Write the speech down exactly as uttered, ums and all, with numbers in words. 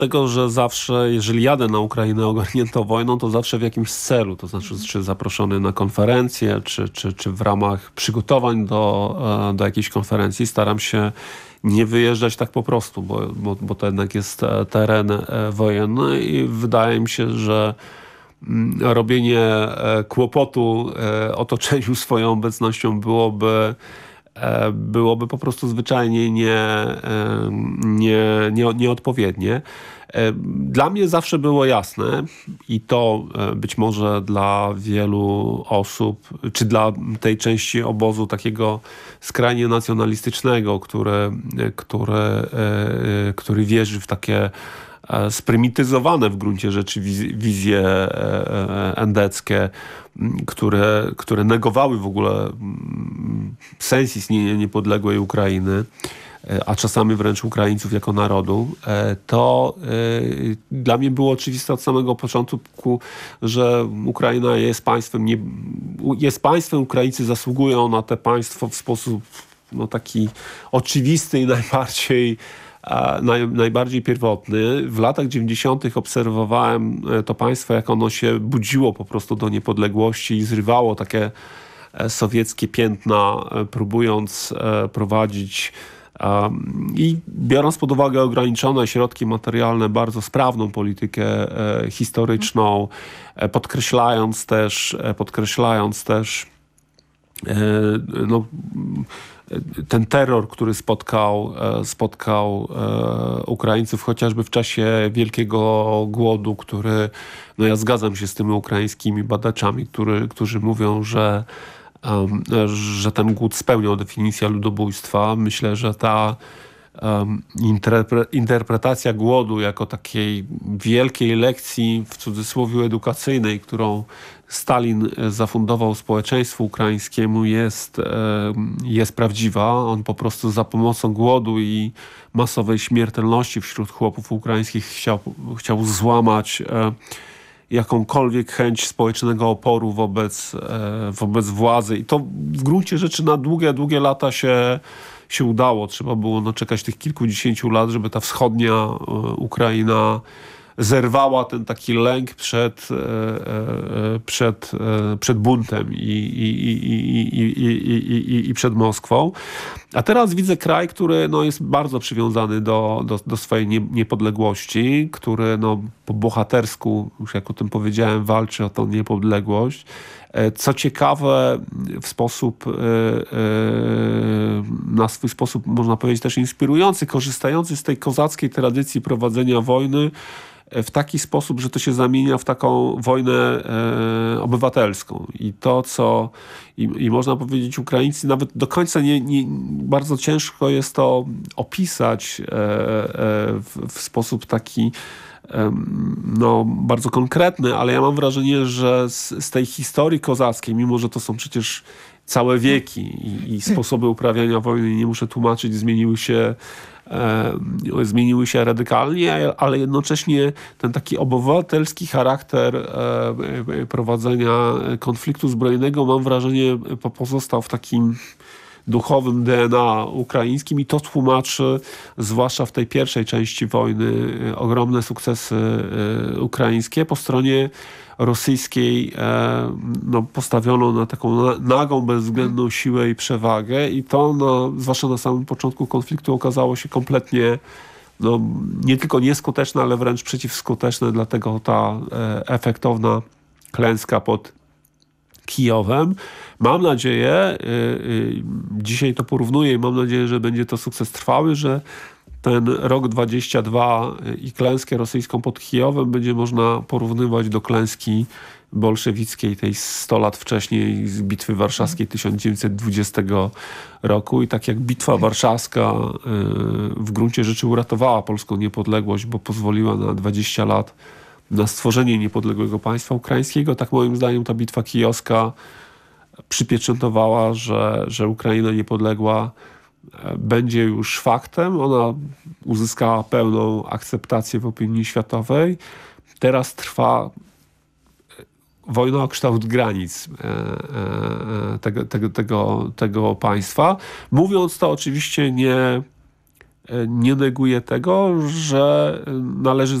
Tego, że zawsze, jeżeli jadę na Ukrainę ogarniętą wojną, to zawsze w jakimś celu, to znaczy czy zaproszony na konferencję, czy, czy, czy w ramach przygotowań do, do jakiejś konferencji, staram się nie wyjeżdżać tak po prostu, bo, bo, bo to jednak jest teren wojenny i wydaje mi się, że robienie kłopotu otoczeniu swoją obecnością byłoby byłoby po prostu zwyczajnie nie, nie, nie, nieodpowiednie. Dla mnie zawsze było jasne i to być może dla wielu osób, czy dla tej części obozu takiego skrajnie nacjonalistycznego, który, który, który wierzy w takie sprymityzowane w gruncie rzeczy wizje endeckie, które, które negowały w ogóle sens istnienia niepodległej Ukrainy, a czasami wręcz Ukraińców jako narodu, to dla mnie było oczywiste od samego początku, że Ukraina jest państwem, nie, jest państwem, Ukraińcy zasługują na to państwo w sposób no, taki oczywisty i najbardziej Naj, najbardziej pierwotny. W latach dziewięćdziesiątych obserwowałem to państwo, jak ono się budziło po prostu do niepodległości i zrywało takie sowieckie piętna, próbując prowadzić i biorąc pod uwagę ograniczone środki materialne, bardzo sprawną politykę historyczną, podkreślając też, podkreślając też no, ten terror, który spotkał, spotkał Ukraińców chociażby w czasie Wielkiego Głodu, który, no ja zgadzam się z tymi ukraińskimi badaczami, który, którzy mówią, że, że ten głód spełniał definicję ludobójstwa. Myślę, że ta interpre, interpretacja głodu jako takiej wielkiej lekcji, w cudzysłowie edukacyjnej, którą Stalin zafundował społeczeństwu ukraińskiemu, jest, jest prawdziwa. On po prostu za pomocą głodu i masowej śmiertelności wśród chłopów ukraińskich chciał, chciał złamać jakąkolwiek chęć społecznego oporu wobec, wobec władzy. I to w gruncie rzeczy na długie, długie lata się, się udało. Trzeba było no, czekać tych kilkudziesięciu lat, żeby ta wschodnia Ukraina zerwała ten taki lęk przed, przed, przed buntem i, i, i, i, i, i, i przed Moskwą. A teraz widzę kraj, który no, jest bardzo przywiązany do, do, do swojej nie, niepodległości, który no, po bohatersku, już jak o tym powiedziałem, walczy o tą niepodległość. Co ciekawe, w sposób, na swój sposób, można powiedzieć, też inspirujący, korzystający z tej kozackiej tradycji prowadzenia wojny w taki sposób, że to się zamienia w taką wojnę e, obywatelską. I to, co i, i można powiedzieć, Ukraińcy nawet do końca nie, nie bardzo ciężko jest to opisać e, e, w, w sposób taki e, no, bardzo konkretny, ale ja mam wrażenie, że z, z tej historii kozackiej, mimo że to są przecież całe wieki i, i sposoby uprawiania wojny, nie muszę tłumaczyć, zmieniły się E, zmieniły się radykalnie, ale jednocześnie ten taki obywatelski charakter e, prowadzenia konfliktu zbrojnego, mam wrażenie, pozostał w takim duchowym D N A ukraińskim i to tłumaczy, zwłaszcza w tej pierwszej części wojny, ogromne sukcesy e, ukraińskie. Po stronie rosyjskiej e, no, postawiono na taką nagą, bezwzględną siłę i przewagę i to, no, zwłaszcza na samym początku konfliktu, okazało się kompletnie no, nie tylko nieskuteczne, ale wręcz przeciwskuteczne, dlatego ta e, efektowna klęska pod Kijowem. Mam nadzieję, y, y, dzisiaj to porównuję i mam nadzieję, że będzie to sukces trwały, że ten rok dwudziesty drugi i klęskę rosyjską pod Kijowem będzie można porównywać do klęski bolszewickiej, tej sto lat wcześniej z Bitwy Warszawskiej tysiąc dziewięćset dwudziestego roku. I tak jak Bitwa Warszawska w gruncie rzeczy uratowała polską niepodległość, bo pozwoliła na dwadzieścia lat na stworzenie niepodległego państwa ukraińskiego, tak moim zdaniem ta Bitwa Kijowska przypieczętowała, że, że Ukraina niepodległa będzie już faktem. Ona uzyskała pełną akceptację w opinii światowej. Teraz trwa wojna o kształt granic tego, tego, tego, tego państwa. Mówiąc to oczywiście nie, nie neguję tego, że należy